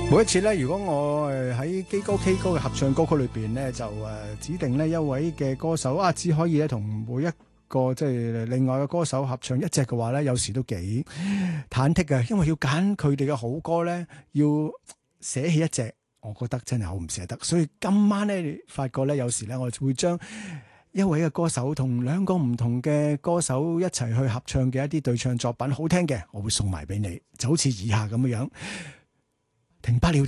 每一次咧，如果我喺基歌 K 歌嘅合唱歌曲裏邊咧，就指定呢一位嘅歌手只可以咧同每一個即係另外嘅歌手合唱一隻嘅話咧，有時都幾忐忑嘅，因為要揀佢哋嘅好歌咧，要捨棄一隻，我覺得真係好唔捨得。所以今晚咧，發覺咧，有時咧，我會將一位嘅歌手同兩個唔同嘅歌手一齊去合唱嘅一啲對唱作品，好聽嘅，我會送埋俾你，就好似以下咁樣，停不了的。